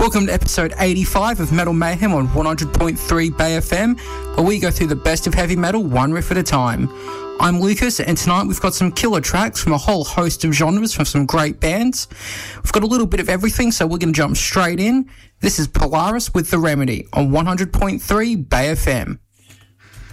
Welcome to episode 85 of Metal Mayhem on 100.3 Bay FM, where we go through the best of heavy metal one riff at a time. I'm Lucas, and tonight we've got some killer tracks from a whole host of genres from some great bands. We've got a little bit of everything, so we're going to jump straight in. This is Polaris with The Remedy on 100.3 Bay FM.